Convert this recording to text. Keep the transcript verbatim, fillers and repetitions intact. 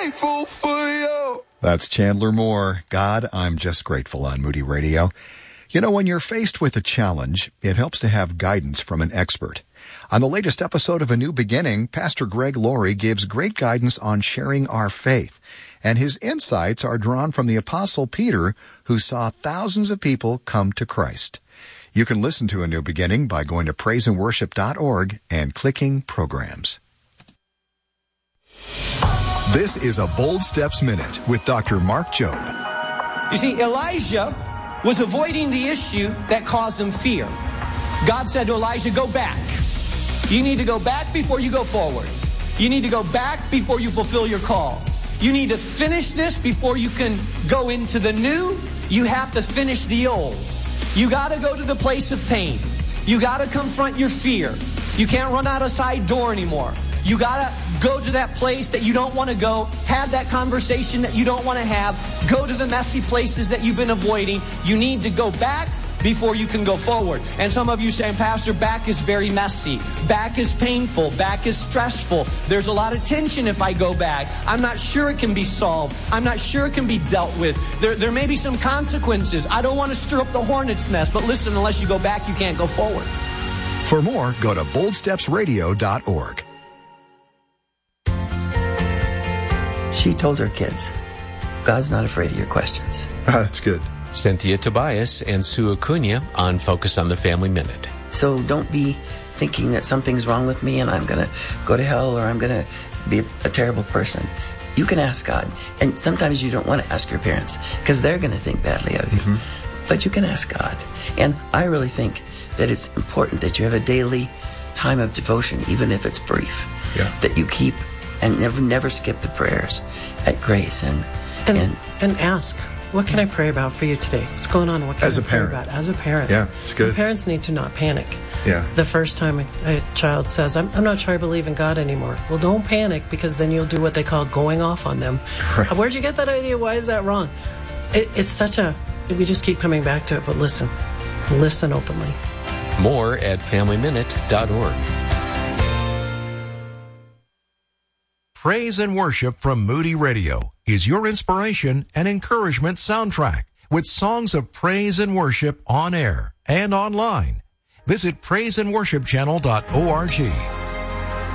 grateful for you. That's Chandler Moore. God, I'm just grateful on Moody Radio. You know, when you're faced with a challenge, it helps to have guidance from an expert. On the latest episode of A New Beginning, Pastor Greg Laurie gives great guidance on sharing our faith. And his insights are drawn from the Apostle Peter, who saw thousands of people come to Christ. You can listen to A New Beginning by going to praise and worship dot org and clicking Programs. This is a Bold Steps Minute with Doctor Mark Jobe. You see, Elijah was avoiding the issue that caused him fear. God said to Elijah, go back. You need to go back before you go forward. You need to go back before you fulfill your call. You need to finish this before you can go into the new. You have to finish the old. You got to go to the place of pain. You got to confront your fear. You can't run out a side door anymore. You got to go to that place that you don't want to go, have that conversation that you don't want to have, go to the messy places that you've been avoiding. You need to go back before you can go forward. And some of you saying, Pastor, back is very messy. Back is painful. Back is stressful. There's a lot of tension if I go back. I'm not sure it can be solved. I'm not sure it can be dealt with. There, there may be some consequences. I don't want to stir up the hornet's nest. But listen, unless you go back, you can't go forward. For more, go to bold steps radio dot org. She told her kids, God's not afraid of your questions. Ah, that's good. Cynthia Tobias and Sue Acuna on Focus on the Family Minute. So don't be thinking that something's wrong with me and I'm going to go to hell or I'm going to be a, a terrible person. You can ask God. And sometimes you don't want to ask your parents because they're going to think badly of you. Mm-hmm. But you can ask God. And I really think that it's important that you have a daily time of devotion, even if it's brief, yeah. that you keep and never never skip the prayers at Grace. And and, and, and ask, what can I pray about for you today? What's going on? What can As I a pray parent. about? As a parent. Yeah, it's good. And parents need to not panic. Yeah. The first time a, a child says, I'm, I'm not sure I believe in God anymore. Well, don't panic, because then you'll do what they call going off on them. Right. Where'd you get that idea? Why is that wrong? It, it's such a, we just keep coming back to it, but listen. Listen openly. More at family minute dot org. Praise and Worship from Moody Radio is your inspiration and encouragement soundtrack with songs of praise and worship on air and online. Visit praise and worship channel dot org.